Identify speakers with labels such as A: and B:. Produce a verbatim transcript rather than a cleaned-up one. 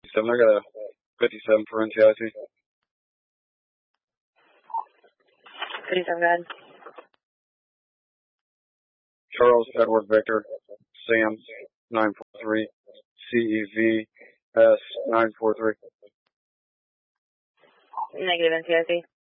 A: fifty-seven. I got a fifty-seven for N T I C.
B: fifty-seven, bad.
A: Charles Edward Victor, Sam, nine four three, C E V S, nine four three.
B: Negative N T I C.